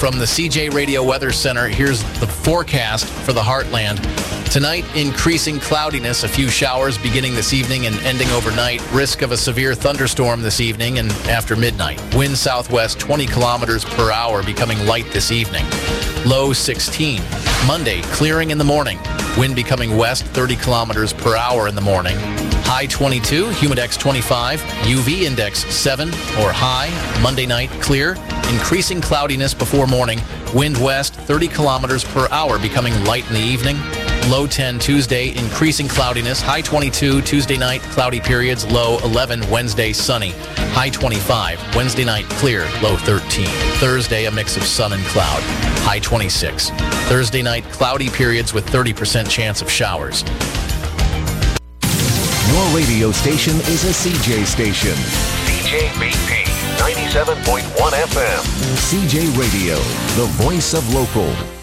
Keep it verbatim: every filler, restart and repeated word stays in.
from the C J Radio Weather Center. Here's the forecast for the Heartland. Tonight, increasing cloudiness, a few showers beginning this evening and ending overnight. Risk of a severe thunderstorm this evening and after midnight. Wind southwest twenty kilometers per hour, becoming light this evening. Low sixteen. Monday, clearing in the morning. Wind becoming west thirty kilometers per hour in the morning. High twenty-two, humidex twenty-five, U V index seven or high. Monday night, clear. Increasing cloudiness before morning. Wind west thirty kilometers per hour, becoming light in the evening. Low ten Tuesday, increasing cloudiness. High twenty-two Tuesday night, cloudy periods. Low eleven Wednesday, sunny. High twenty-five. Wednesday night, clear. Low thirteen. Thursday, a mix of sun and cloud. High twenty-six. Thursday night, cloudy periods with thirty percent chance of showers. Your radio station is a C J station. C J B P ninety-seven point one F M. C J Radio, the voice of local.